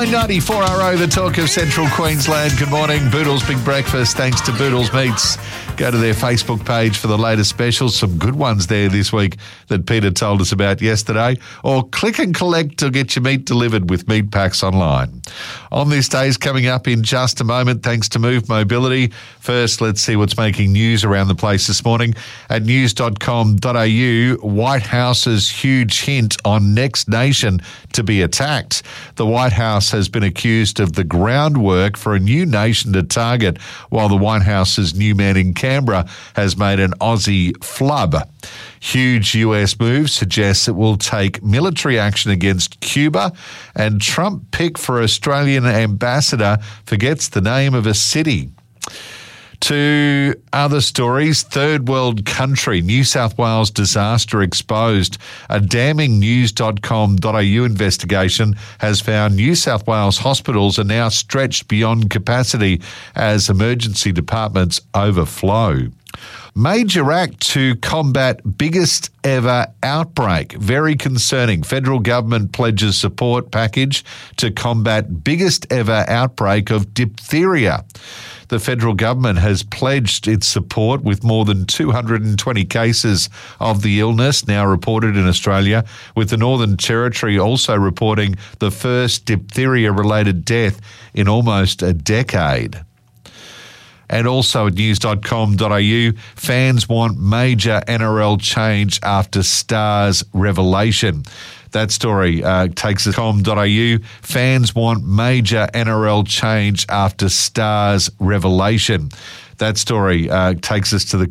994RO, the talk of Central Queensland. Good morning. Boodle's Big Breakfast, thanks to Boodle's Meats. Go to their Facebook page for the latest specials. Some good ones there this week that Peter told us about yesterday. Or click and collect to get your meat delivered with Meat Packs online. On this day's coming up in just a moment, thanks to Move Mobility. First, let's see what's making news around the place this morning. At news.com.au, White House's huge hint on Next Nation to be attacked. The White House has been accused of the groundwork for a new nation to target, while the White House's new man in Canberra has made an Aussie flub. Huge US move suggests it will take military action against Cuba, and Trump pick for Australian ambassador forgets the name of a city. To other stories, third world country, New South Wales disaster exposed. A damning news.com.au investigation has found New South Wales hospitals are now stretched beyond capacity as emergency departments overflow. Major act to combat biggest ever outbreak. Very concerning. Federal government pledges support package to combat biggest ever outbreak of diphtheria. The federal government has pledged its support with more than 220 cases of the illness now reported in Australia, with the Northern Territory also reporting the first diphtheria-related death in almost a decade. And also at news.com.au, fans want major NRL change after Stars revelation. That story takes us to .com.au. Fans want major NRL change after Stars revelation. That story takes us to the